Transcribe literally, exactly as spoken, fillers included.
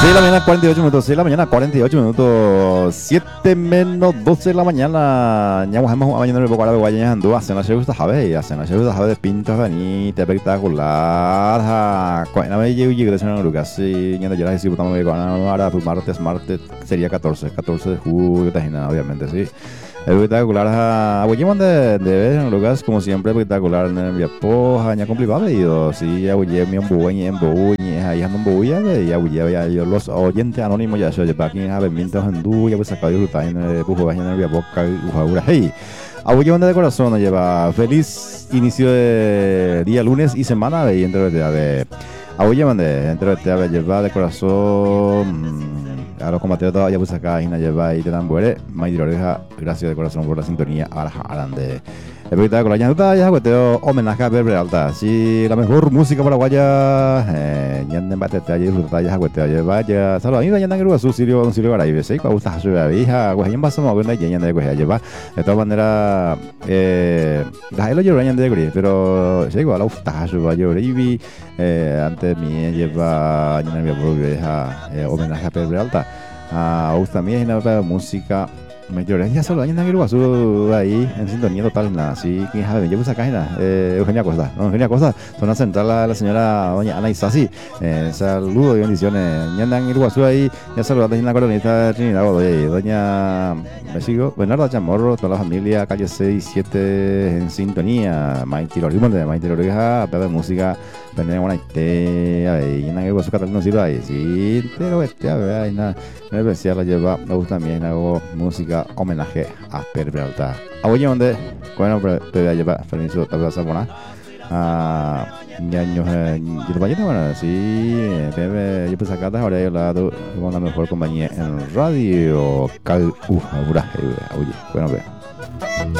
seis de la mañana, cuarenta y ocho minutos. seis de la mañana, cuarenta y ocho minutos. siete menos doce de la mañana. Ya vamos a mañana el poco árabe guayas andú. Hacen la chegusta jabe. Hacen la chegusta jabe de pintos bonita, espectacular. Cuando me llego, llego de San Lucas. Sí, ya no llegas a decir, puta, me voy a ahora, pues martes, martes sería catorce. catorce de julio, obviamente, sí. Espectacular, abuellimos de, de San Lucas, como siempre, espectacular. En el poja, ya complicado, y sí, abuellimos en buey, en buey. Ahí ando en bulla, y abuellimos ya los oyentes anónimos ya se llevan aquí a ver mientras andú, ya pues sacado de ruta en el pujo, en el boca, ujagura, hey. Abuellimos de corazón nos lleva feliz inicio de día lunes y semana de entre de ave. Abuellimos de entre de ave lleva de corazón. A los combateros todavía pues acá y nos lleva y te dan buere. Maite Oreja, gracias de corazón por la sintonía. Ahora grande. Espectacular, ya está, ya cuesteo homenaje a Pepe Alta. Sí, la mejor música paraguaya. Eh, ya en bate te ayer disfrutar ya cuesteo ya vaya. Saludos a mí, ya en el su Sirio, un Sirio Garay, ¿sí? Cuando gusta su hija, pues ya pasamos a ver ya en el que lleva. De todas maneras, eh, la lo lloró en el que pero sí, igual gusta su vaya y eh antes mi lleva ya en el propio hija homenaje a Pepe Alta. Ah, gusta mí es la música. Me lloré ya solo años en el ahí en sintonía total, nada, así que sabe, yo puse acá, eh, Eugenia Costa, ¿no? Eugenia Costa, zona central la, la señora doña Ana Isasi, eh, saludos y bendiciones, ya andan en el Guazú ahí, ya saludos a la colonista Trinidad Godoy, doña, me sigo, Bernardo Chamorro, toda la familia, calle seis siete en sintonía, Maite Lorismo de Maite Lorija, Pepe de Música, Pendejo una idea, ahí en el Guazú Catalán no sirve ahí, sí, pero este, a ver, ahí nada, me especial la lleva, me gusta también, hago música homenaje a Pepe Alta. Oye, donde, bueno, te voy a llevar, permiso, te voy a sabonar. Ah, ya años, yo te voy a llevar, bueno, sí, Pepe, yo pues acá te habré hablado con la mejor compañía en radio. Cal, uff, oye, bueno, ve.